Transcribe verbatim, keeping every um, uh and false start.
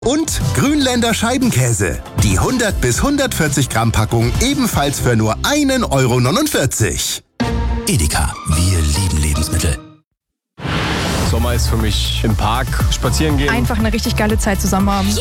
Und Grünländer Scheibenkäse. Die hundert bis hundertvierzig Gramm Packung ebenfalls für nur einen Euro neunundvierzig. Edeka, wir lieben Lebensmittel. Sommer ist für mich im Park spazieren gehen. Einfach eine richtig geile Zeit zusammen haben.